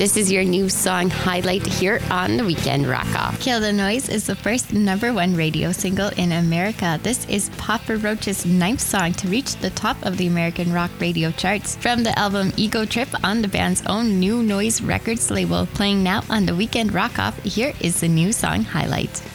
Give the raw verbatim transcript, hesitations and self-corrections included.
This is your new song highlight here on the Weekend Rock Off. Kill the Noise is the first number one radio single in America. This is Papa Roach's ninth song to reach the top of the American rock radio charts. From the album Ego Trip on the band's own New Noise Records label, playing now on the Weekend Rock Off, here is the new song highlight.